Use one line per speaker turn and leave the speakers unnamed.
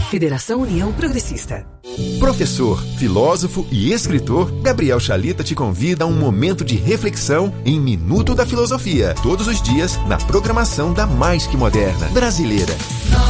Federação União Progressista.
Professor, filósofo e escritor, Gabriel Chalita te convida a um momento de reflexão em Minuto da Filosofia, todos os dias na programação da Mais Que Moderna Brasileira.